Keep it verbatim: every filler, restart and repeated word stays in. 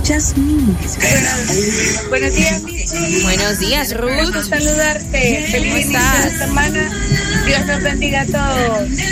Jasmine. Buenos, buenos días, Michi. Buenos días, Ruth. Gusto saludarte. Feliz inicio de semana. Dios nos bendiga a todos.